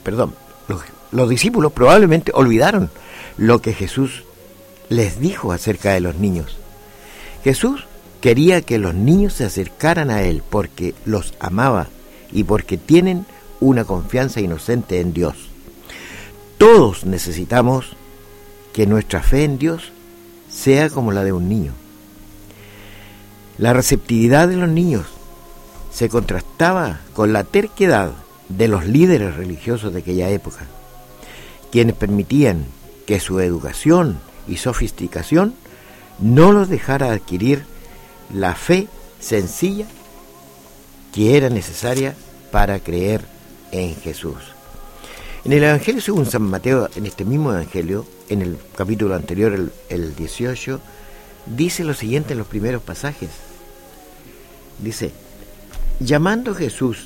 los discípulos probablemente olvidaron lo que Jesús les dijo acerca de los niños. Jesús quería que los niños se acercaran a Él porque los amaba y porque tienen una confianza inocente en Dios. Todos necesitamos que nuestra fe en Dios sea como la de un niño. La receptividad de los niños se contrastaba con la terquedad de los líderes religiosos de aquella época, quienes permitían que su educación y sofisticación no los dejara adquirir la fe sencilla que era necesaria para creer en Jesús. En el Evangelio según San Mateo, en este mismo Evangelio, en el capítulo anterior, el 18, dice lo siguiente en los primeros pasajes. Dice, llamando Jesús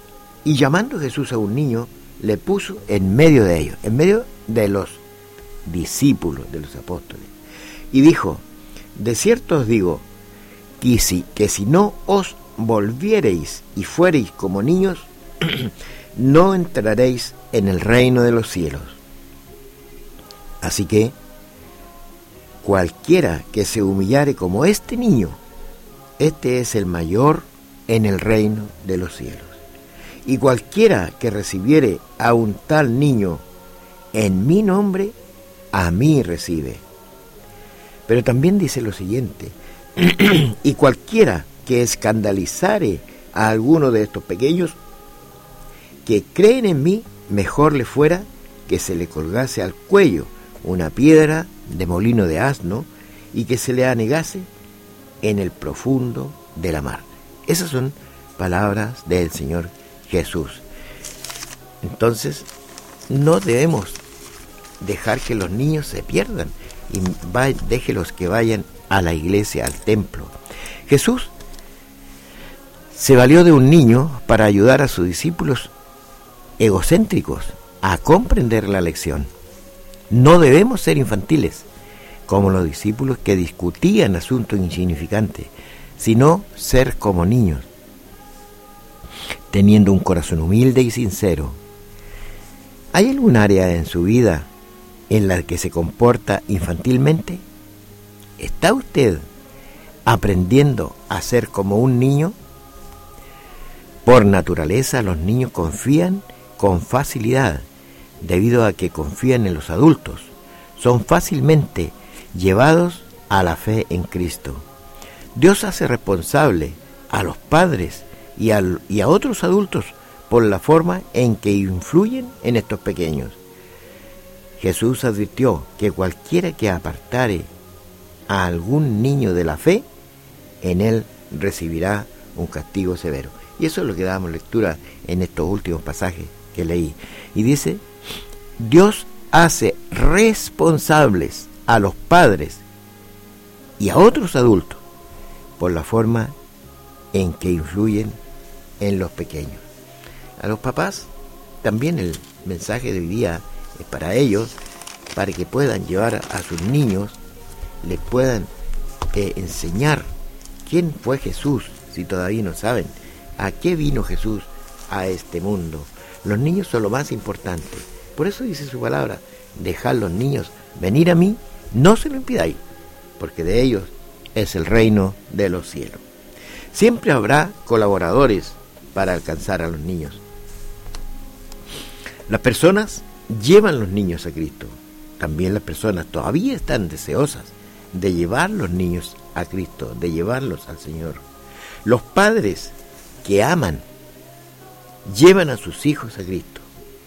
a un niño, le puso en medio de ellos, en medio de los discípulos, de los apóstoles, y dijo, de cierto os digo, que si no os volviereis y fuereis como niños, no entraréis en el reino de los cielos. Así que, cualquiera que se humillare como este niño, este es el mayor en el reino de los cielos. Y cualquiera que recibiere a un tal niño en mi nombre, a mí recibe. Pero también dice lo siguiente, y cualquiera que escandalizare a alguno de estos pequeños que creen en mí, mejor le fuera que se le colgase al cuello una piedra de molino de asno y que se le anegase en el profundo de la mar. Esas son palabras del Señor Jesús. Entonces, no debemos dejar que los niños se pierdan y déjelos que vayan a la iglesia, al templo. Jesús se valió de un niño para ayudar a sus discípulos egocéntricos a comprender la lección. No debemos ser infantiles, como los discípulos que discutían asuntos insignificantes, sino ser como niños, teniendo un corazón humilde y sincero. ¿Hay algún área en su vida en la que se comporta infantilmente? ¿Está usted aprendiendo a ser como un niño? Por naturaleza, los niños confían con facilidad, debido a que confían en los adultos. Son fácilmente llevados a la fe en Cristo. Dios hace responsable a los padres y a otros adultos por la forma en que influyen en estos pequeños. Jesús advirtió que cualquiera que apartare a algún niño de la fe, en él recibirá un castigo severo. Y eso es lo que damos lectura en estos últimos pasajes que leí. Y dice, Dios hace responsables a los padres y a otros adultos por la forma en que influyen en los pequeños. A los papás también el mensaje de hoy día es para ellos, para que puedan llevar a sus niños, les puedan enseñar quién fue Jesús, si todavía no saben a qué vino Jesús a este mundo. Los niños son lo más importante. Por eso dice su palabra, dejad los niños venir a mí, no se lo impidáis, porque de ellos es el reino de los cielos. Siempre habrá colaboradores para alcanzar a los niños. Las personas llevan los niños a Cristo. También las personas todavía están deseosas de llevar los niños a Cristo, de llevarlos al Señor. Los padres que aman llevan a sus hijos a Cristo.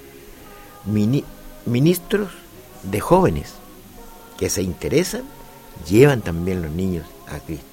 Ministros de jóvenes que se interesan llevan también los niños a Cristo.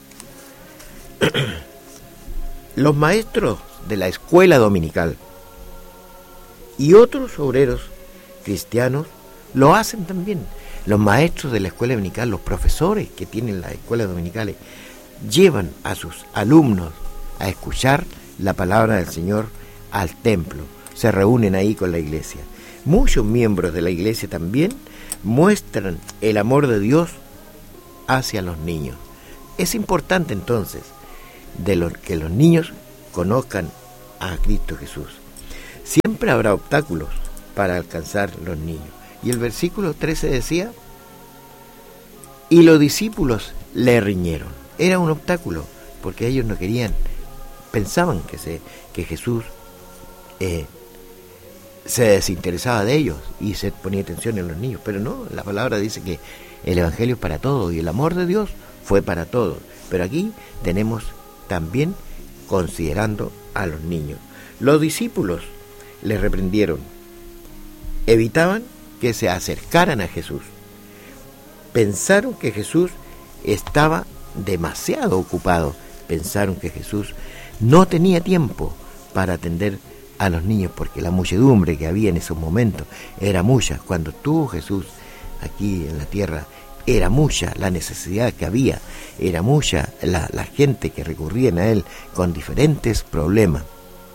Los maestros de la escuela dominical y otros obreros cristianos lo hacen también. Los maestros de la escuela dominical, los profesores que tienen las escuelas dominicales, llevan a sus alumnos a escuchar la palabra del Señor al templo. Se reúnen ahí con la iglesia. Muchos miembros de la iglesia también muestran el amor de Dios hacia los niños. Es importante entonces que los niños conozcan a Cristo Jesús. Siempre habrá obstáculos para alcanzar los niños. Y el versículo 13 decía, y los discípulos le riñeron. Era un obstáculo, porque ellos no querían, pensaban que Jesús se desinteresaba de ellos y se ponía atención en los niños, pero no, la palabra dice que el evangelio es para todos y el amor de Dios fue para todos, pero aquí tenemos también considerando a los niños. Los discípulos le reprendieron, evitaban que se acercaran a Jesús, pensaron que Jesús estaba demasiado ocupado, pensaron que Jesús no tenía tiempo para atender a los niños, porque la muchedumbre que había en esos momentos era mucha. Cuando estuvo Jesús aquí en la tierra, era mucha la necesidad que había, era mucha la gente que recurría a Él con diferentes problemas.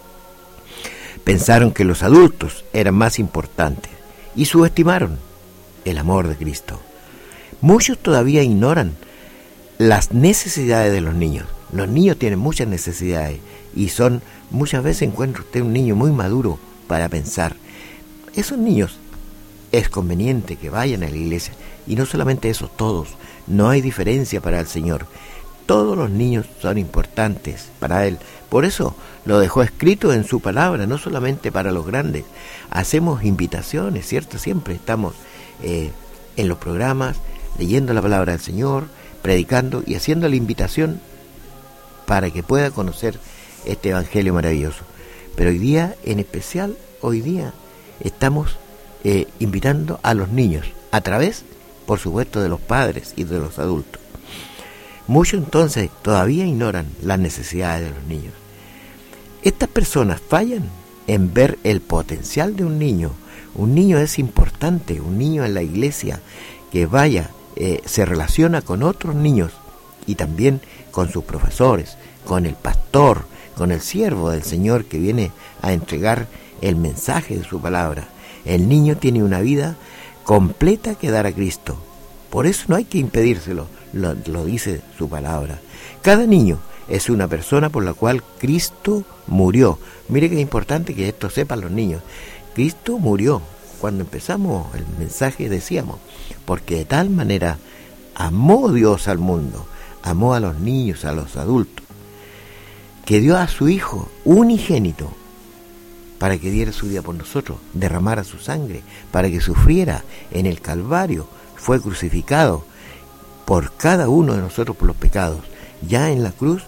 Pensaron que los adultos eran más importantes y subestimaron el amor de Cristo. Muchos todavía ignoran las necesidades de los niños. Los niños tienen muchas necesidades y muchas veces encuentra usted un niño muy maduro para pensar. Esos niños es conveniente que vayan a la iglesia, y no solamente eso, todos, no hay diferencia para el Señor. Todos los niños son importantes para Él. Por eso lo dejó escrito en su palabra, no solamente para los grandes. Hacemos invitaciones, ¿cierto? Siempre estamos en los programas leyendo la palabra del Señor, predicando y haciendo la invitación para que pueda conocer este evangelio maravilloso. Pero hoy día, en especial, estamos invitando a los niños, a través, por supuesto, de los padres y de los adultos. Muchos entonces todavía ignoran las necesidades de los niños. Estas personas fallan en ver el potencial de un niño. Un niño es importante, un niño en la iglesia que vaya, se relaciona con otros niños y también con sus profesores, con el pastor, con el siervo del Señor que viene a entregar el mensaje de su palabra. El niño tiene una vida completa que dar a Cristo. Por eso no hay que impedírselo, lo dice su palabra. Cada niño es una persona por la cual Cristo murió. Mire qué importante que esto sepan los niños. Cristo murió. Cuando empezamos el mensaje decíamos, porque de tal manera amó Dios al mundo, amó a los niños, a los adultos, que dio a su Hijo unigénito para que diera su vida por nosotros, derramara su sangre, para que sufriera en el Calvario, fue crucificado por cada uno de nosotros por los pecados. Ya en la cruz,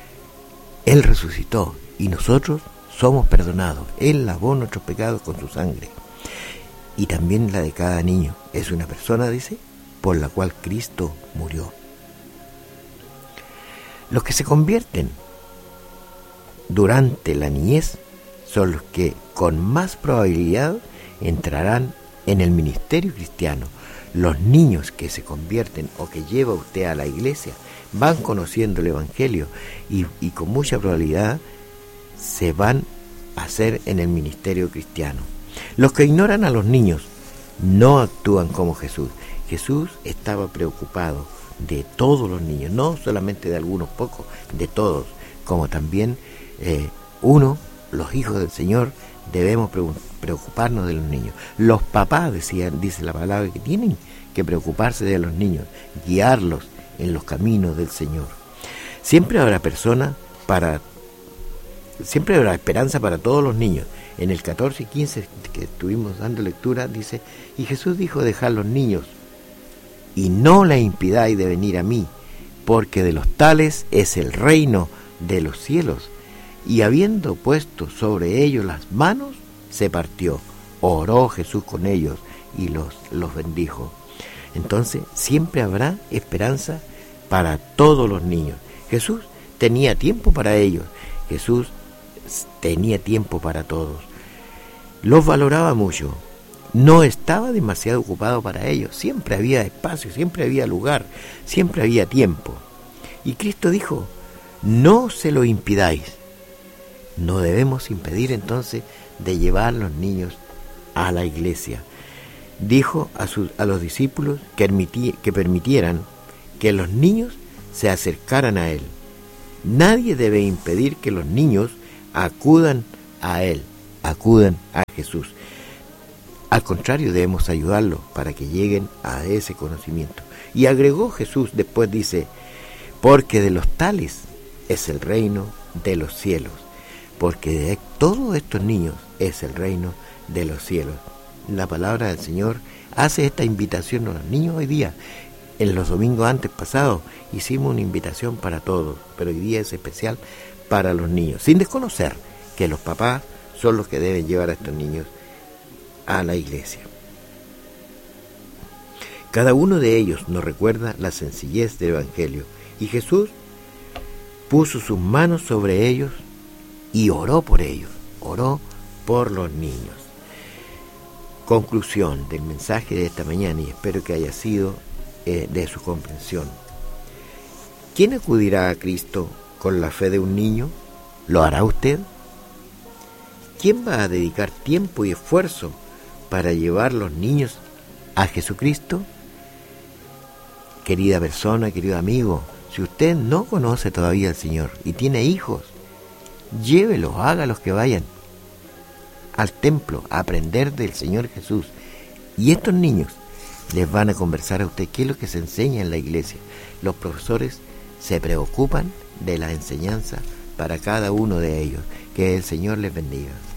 Él resucitó y nosotros somos perdonados. Él lavó nuestros pecados con su sangre. Y también la de cada niño. Es una persona, dice, por la cual Cristo murió. Los que se convierten durante la niñez son los que con más probabilidad entrarán en el ministerio cristiano. Los niños que se convierten o que lleva usted a la iglesia van conociendo el evangelio y con mucha probabilidad se van a hacer en el ministerio cristiano. Los que ignoran a los niños no actúan como Jesús. Jesús estaba preocupado de todos los niños, no solamente de algunos pocos, de todos, como también los hijos del Señor, debemos preocuparnos de los niños. Los papás, dice la palabra, que tienen que preocuparse de los niños, guiarlos en los caminos del Señor. Siempre habrá esperanza para todos los niños. En el 14 y 15 que estuvimos dando lectura, dice, y Jesús dijo, dejad los niños, y no les impidáis de venir a mí, porque de los tales es el reino de los cielos. Y habiendo puesto sobre ellos las manos, se partió. Oró Jesús con ellos y los bendijo. Entonces, siempre habrá esperanza para todos los niños. Jesús tenía tiempo para ellos. Jesús tenía tiempo para todos. Los valoraba mucho. No estaba demasiado ocupado para ellos. Siempre había espacio, siempre había lugar, siempre había tiempo. Y Cristo dijo, no se lo impidáis. No debemos impedir entonces de llevar a los niños a la iglesia. Dijo a los discípulos que permitieran que los niños se acercaran a Él. Nadie debe impedir que los niños acudan a Él, acudan a Jesús. Al contrario, debemos ayudarlos para que lleguen a ese conocimiento. Y agregó Jesús, después dice, porque de los tales es el reino de los cielos, porque de todos estos niños es el reino de los cielos. La palabra del Señor hace esta invitación a los niños hoy día. En los domingos antes pasados hicimos una invitación para todos, pero hoy día es especial para los niños, sin desconocer que los papás son los que deben llevar a estos niños a la iglesia. Cada uno de ellos nos recuerda la sencillez del Evangelio, y Jesús puso sus manos sobre ellos y oró por ellos, oró por los niños. Conclusión del mensaje de esta mañana, y espero que haya sido de su comprensión. ¿Quién acudirá a Cristo con la fe de un niño? ¿Lo hará usted? ¿Quién va a dedicar tiempo y esfuerzo para llevar los niños a Jesucristo? Querida persona, querido amigo, si usted no conoce todavía al Señor y tiene hijos, llévelos, hágalos que vayan al templo a aprender del Señor Jesús. Y estos niños les van a conversar a usted qué es lo que se enseña en la iglesia. Los profesores se preocupan de la enseñanza para cada uno de ellos. Que el Señor les bendiga.